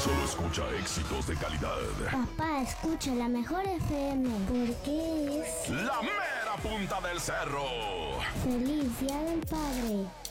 Solo escucha éxitos de calidad. Papá, escucha la mejor FM porque es La mera punta del cerro. Feliz Día del Padre.